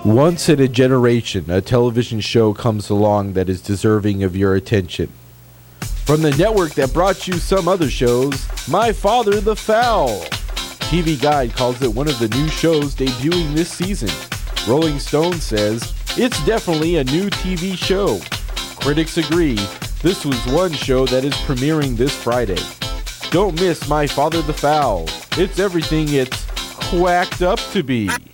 Once in a generation, a television show comes along that is deserving of your attention. From the network that brought you some other shows, My Father the Fowl. TV Guide calls it one of the new shows debuting this season. Rolling Stone says, it's definitely a new TV show. Critics agree, this was one show that is premiering this Friday. Don't miss My Father the Fowl. It's everything it's quacked up to be.